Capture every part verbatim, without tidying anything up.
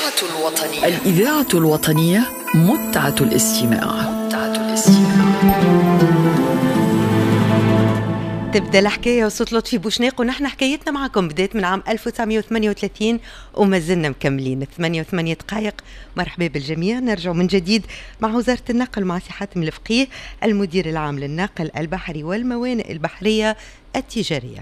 الإذاعة الوطنية الإذاعة الوطنية متعة الاستماع متعة الاستماع. تبدأ الحكاية وصوت لطفي بوشناق، ونحن حكايتنا معكم بداية من عام ألف وتسعمائة وثمانية وثلاثين وما زلنا مكملين ثمانية وثمانين دقائق. مرحبا بالجميع. نرجع من جديد مع وزارة النقل مع سي حاتم الفقيه المدير العام للنقل البحري والموانئ البحرية التجارية.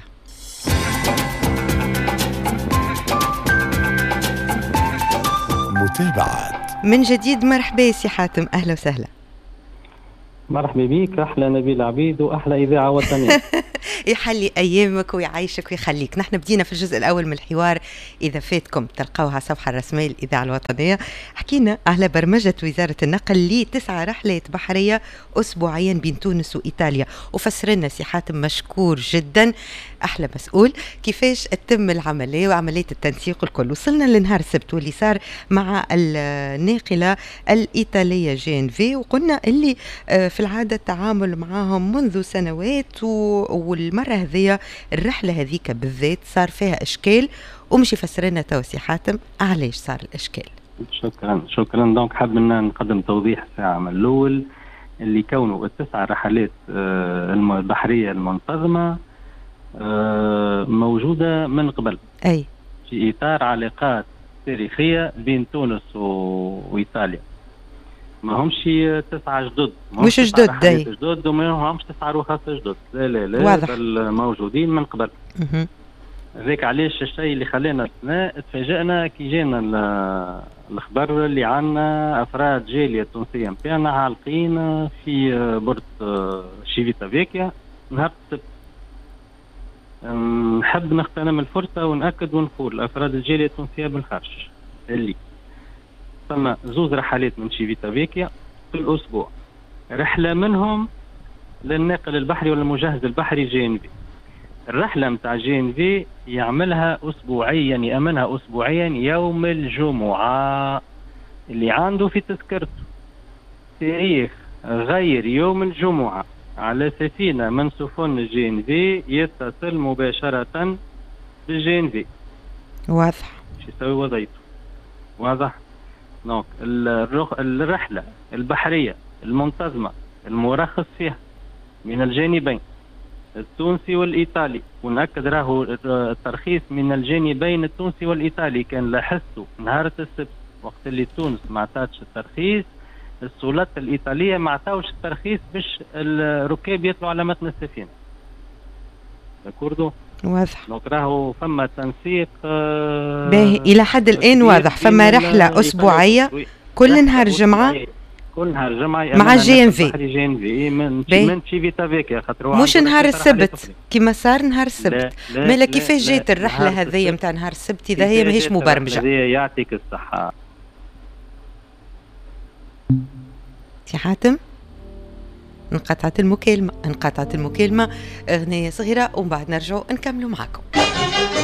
متابعة من جديد. مرحبا سي حاتم، أهلا وسهلا. مرحبا بيك، أحلى نبيل عبيد وأحلى إذاعة وطنية. يحلي أيامك ويعيشك ويخليك. نحن بدينا في الجزء الأول من الحوار، إذا فاتكم تلقوها على الصفحة الرسمية للإذاعة الوطنية. حكينا على برمجة وزارة النقل لتسع رحلات بحرية أسبوعيا بين تونس وإيطاليا، وفسرنا سي حاتم مشكور جدا، أحلى مسؤول، كيفاش تتم العملية وعملية التنسيق الكل. وصلنا لنهار السبت واللي صار مع الناقلة الإيطالية جي إن في، وقلنا اللي في العادة التعامل معهم منذ سنوات، والمرة هذه الرحلة هذيك بالذات صار فيها إشكال، ومش يفسرنا تو سي حاتم علاش صار الإشكال. شكرا شكرا. دونك حاب ان نقدم توضيح ساعة من الأول اللي كونوا التسع رحلات البحرية المنتظمة موجودة من قبل، أي في إطار علاقات تاريخية بين تونس وإيطاليا. ما همش تسعة جدد، مش جدد داي جدد وما همش تسعة رخص جدد، لا لا لا، واضح. بل موجودين من قبل. ذاك علاش الشيء اللي خلينا تفاجئنا كي جينا الخبر اللي عنا افراد جاليه تونسيه نتاعنا عالقين في بورت شيفيتا فيكيا نهار السبت. نحب نغتنم الفرصه ونأكد ونقول افراد الجاليه التونسيه بالخارج اللي ثم زوز رحلات من شيفيتا فيكيا في الاسبوع، رحله منهم للناقل البحري ولا المجهز البحري جي ان في. الرحله نتاع جي ان في يعملها اسبوعيا، يامنها اسبوعيا يوم الجمعه اللي عنده في تذكرته تاريخ غير يوم الجمعه على سفينه من سفن الجي ان في يتصل مباشره بالجي ان في. واضح شو يسوي وظيفته، واضح. دونك الرحله البحريه المنتظمه المرخص فيها من الجانبين التونسي والإيطالي، ونأكد راهو الترخيص من الجانبين التونسي والإيطالي، كان لاحظته نهار السبت وقت اللي تونس ما عطاتش الترخيص، السلطات الإيطالية ما عطاوش الترخيص باش الركاب يطلعوا على متن السفينة. داكوردو، واضح. دونك راهو فما تنسيق باهي إلى حد الآن واضح. فما رحلة أسبوعية كل نهار جمعة، كل نهار جمعة مع جي ان في جي ان في من من شيفيتا فيكيا، خاطر مش نهار السبت كيما صار نهار السبت. مالا كيفاش جات الرحلة هذه نتاع نهار السبت إذا هي ماهيش مبرمجة؟ يعطيك الصحة سي حاتم. انقطعت المكالمة انقطعت المكالمة أغنية صغيرة ومن بعد نرجعوا نكملوا معكم.